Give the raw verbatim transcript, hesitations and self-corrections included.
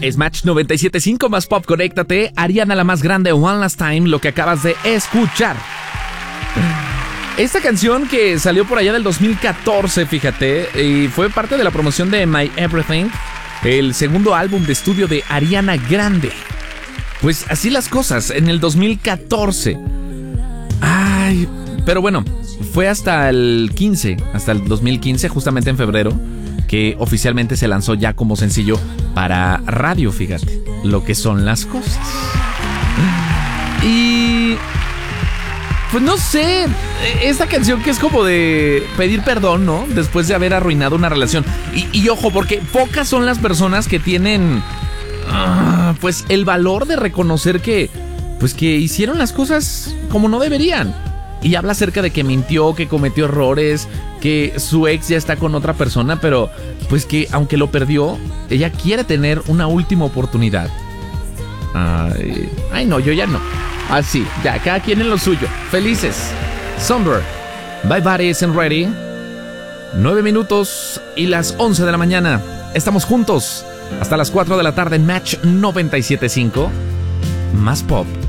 Es Match noventa y siete punto cinco más pop, conéctate. Ariana la más grande, One Last Time, lo que acabas de escuchar. Esta canción que salió por allá del dos mil catorce, fíjate, y fue parte de la promoción de My Everything, el segundo álbum de estudio de Ariana Grande. Pues así las cosas, en el dos mil catorce. Ay, pero bueno, fue hasta el quince, hasta el dos mil quince, justamente en febrero, que oficialmente se lanzó ya como sencillo para radio, fíjate, lo que son las cosas. Y pues no sé, esta canción que es como de pedir perdón, ¿no? Después de haber arruinado una relación. Y, y ojo, porque pocas son las personas que tienen uh, pues el valor de reconocer que pues que hicieron las cosas como no deberían. Y habla acerca de que mintió, que cometió errores, que su ex ya está con otra persona, pero pues que aunque lo perdió, ella quiere tener una última oportunidad. Ay, ay no, yo ya no. Así, ya, cada quien en lo suyo. Felices. Somber. Bye bye, isn't ready. Nueve minutos y las once de la mañana. Estamos juntos hasta las cuatro de la tarde en Match noventa y siete punto cinco. Más pop.